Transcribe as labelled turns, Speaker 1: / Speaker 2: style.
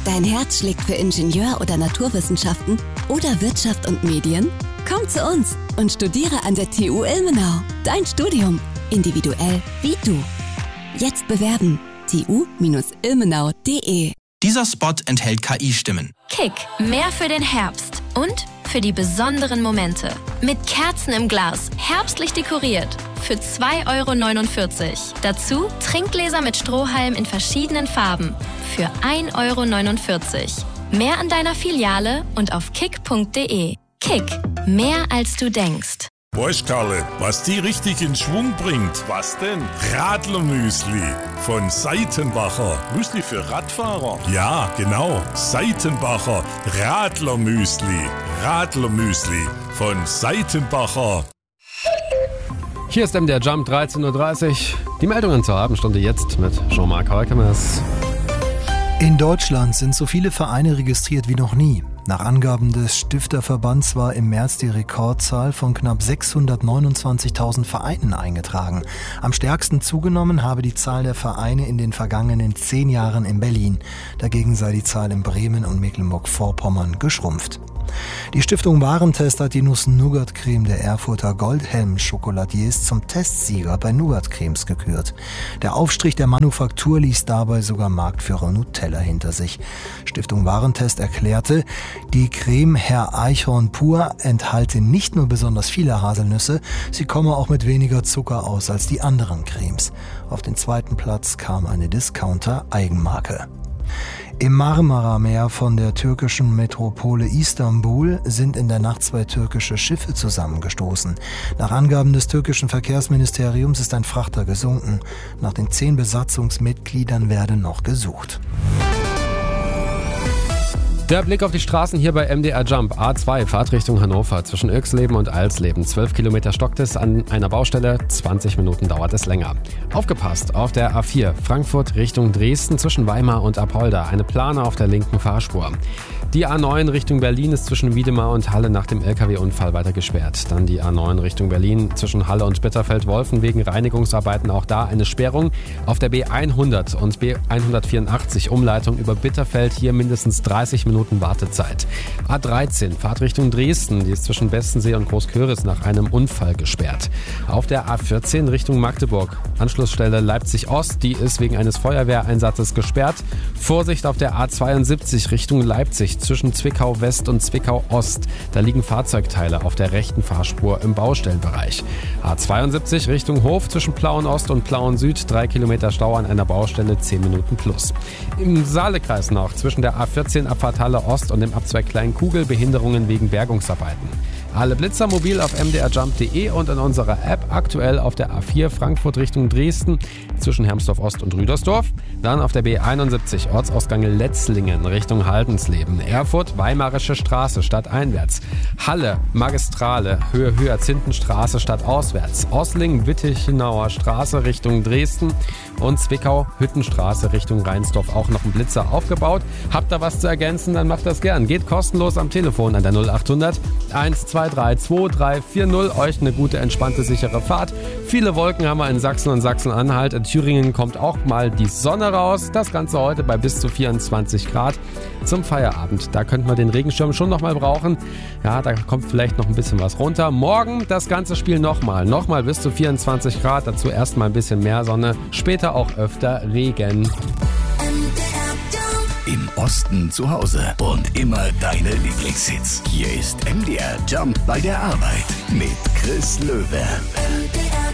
Speaker 1: Dein Herz schlägt für Ingenieur- oder Naturwissenschaften oder Wirtschaft und Medien? Komm zu uns und studiere an der TU Ilmenau. Dein Studium. Individuell wie du. Jetzt bewerben. tu-ilmenau.de.
Speaker 2: Dieser Spot enthält KI-Stimmen.
Speaker 3: Kick, mehr für den Herbst und für die besonderen Momente. Mit Kerzen im Glas, herbstlich dekoriert. Für 2,49 €. Dazu Trinkgläser mit Strohhalm in verschiedenen Farben. Für 1,49 €. Mehr an deiner Filiale und auf kick.de. Kick, mehr als du denkst.
Speaker 4: Weißt Karle, was die richtig in Schwung bringt? Was denn? Radlermüsli von Seitenbacher. Müsli für Radfahrer? Ja, genau. Seitenbacher Radlermüsli. Radlermüsli von Seitenbacher.
Speaker 5: Hier ist MDR Jump 13:30 Uhr. Die Meldungen zur Abendstunde jetzt mit Jean-Marc Holkemes.
Speaker 6: In Deutschland sind so viele Vereine registriert wie noch nie. Nach Angaben des Stifterverbands war im März die Rekordzahl von knapp 629.000 Vereinen eingetragen. Am stärksten zugenommen habe die Zahl der Vereine in den vergangenen 10 Jahren in Berlin. Dagegen sei die Zahl in Bremen und Mecklenburg-Vorpommern geschrumpft. Die Stiftung Warentest hat die Nuss-Nougat-Creme der Erfurter Goldhelm-Schokoladiers zum Testsieger bei Nougat-Cremes gekürt. Der Aufstrich der Manufaktur ließ dabei sogar Marktführer Nutella hinter sich. Stiftung Warentest erklärte, die Creme Herr Eichhorn pur enthalte nicht nur besonders viele Haselnüsse, sie komme auch mit weniger Zucker aus als die anderen Cremes. Auf den zweiten Platz kam eine Discounter-Eigenmarke. Im Marmara-Meer von der türkischen Metropole Istanbul sind in der Nacht 2 türkische Schiffe zusammengestoßen. Nach Angaben des türkischen Verkehrsministeriums ist ein Frachter gesunken. Nach den 10 Besatzungsmitgliedern werde noch gesucht.
Speaker 5: Der Blick auf die Straßen hier bei MDR Jump. A2, Fahrtrichtung Hannover zwischen Irxleben und Alsleben. 12 Kilometer stockt es an einer Baustelle, 20 Minuten dauert es länger. Aufgepasst, auf der A4, Frankfurt Richtung Dresden zwischen Weimar und Apolda. Eine Plane auf der linken Fahrspur. Die A9 Richtung Berlin ist zwischen Wiedemar und Halle nach dem LKW-Unfall weiter gesperrt. Dann die A9 Richtung Berlin zwischen Halle und Bitterfeld-Wolfen wegen Reinigungsarbeiten. Auch da eine Sperrung. Auf der B100 und B184 Umleitung über Bitterfeld hier mindestens 30 Minuten Wartezeit. A13 Fahrtrichtung Dresden, die ist zwischen Bestensee und Großköris nach einem Unfall gesperrt. Auf der A14 Richtung Magdeburg, Anschlussstelle Leipzig-Ost, die ist wegen eines Feuerwehreinsatzes gesperrt. Vorsicht auf der A72 Richtung Leipzig zwischen Zwickau West und Zwickau Ost. Da liegen Fahrzeugteile auf der rechten Fahrspur im Baustellenbereich. A72 Richtung Hof zwischen Plauen Ost und Plauen Süd, 3 Kilometer Stau an einer Baustelle, 10 Minuten plus. Im Saalekreis noch zwischen der A14 Abfahrt Halle Ost und dem Abzweig Kleinkugel Behinderungen wegen Bergungsarbeiten. Alle Blitzer mobil auf mdrjump.de und in unserer App, aktuell auf der A4 Frankfurt Richtung Dresden zwischen Hermsdorf Ost und Rüdersdorf. Dann auf der B71 Ortsausgang Letzlingen Richtung Haldensleben. Erfurt Weimarische Straße stadteinwärts. Halle Magistrale Höhe Hyazinthenstraße stadtauswärts. Ossling Wittichenauer Straße Richtung Dresden und Zwickau Hüttenstraße Richtung Rheinsdorf. Auch noch ein Blitzer aufgebaut. Habt ihr was zu ergänzen, dann macht das gern. Geht kostenlos am Telefon an der 0800 1232340. Euch eine gute, entspannte, sichere Fahrt. Viele Wolken haben wir in Sachsen und Sachsen-Anhalt. In Thüringen kommt auch mal die Sonne raus. Das Ganze heute bei bis zu 24 Grad zum Feierabend. Da könnte man den Regenschirm schon noch mal brauchen. Ja, da kommt vielleicht noch ein bisschen was runter. Morgen das ganze Spiel nochmal. Nochmal bis zu 24 Grad. Dazu erstmal ein bisschen mehr Sonne. Später auch öfter Regen.
Speaker 7: Im Osten zu Hause und immer deine Lieblingshits. Hier ist MDR Jump bei der Arbeit mit Chris Löwe.